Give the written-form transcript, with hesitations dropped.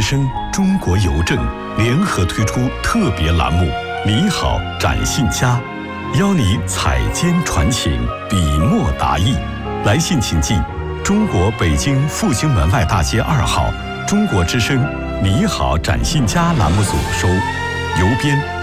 声、中国邮政联合推出特别栏目“你好，展信佳”，邀你采笺传情，笔墨达意。来信请寄中国北京复兴门外大街2号中国之声“你好，展信佳”栏目组收，邮编